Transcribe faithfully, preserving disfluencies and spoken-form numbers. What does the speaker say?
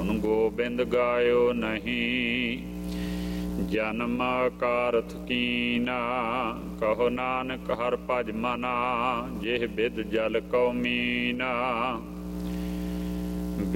ਧੁਨ ਗੋਬਿੰਦ ਗਾਇਓ ਨਹੀਂ। ਜਨਮ ਕਾਰਥ ਕੀਨਾ ਕਹੋ ਨਾਨਕ ਹਰਿ ਭਜ ਮਨਾ, ਜਿਹ ਬਿਦ ਜਲ ਕਉ ਮੀਨਾ।